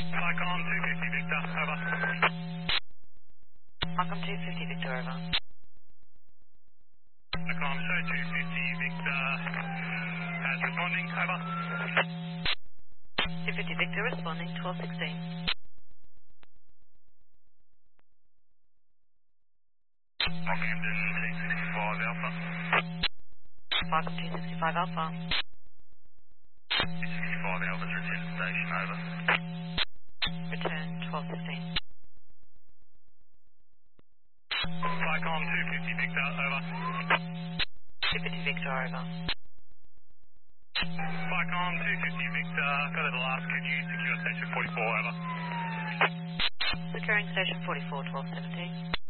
Icon 250 Victor, over. Icon 250 Victor, over. Icon show 250 Victor, as responding, over. 250 Victor responding, 1216. Rockhampton 265 Alpha. Icon 265 Alpha. 265 Alpha's return to station, over. Return, 1216. Icon 250 Victor, over. 250 Victor, over. Icon 250 Victor, go to the last, can you secure station 44, over. Securing station 44, 1217.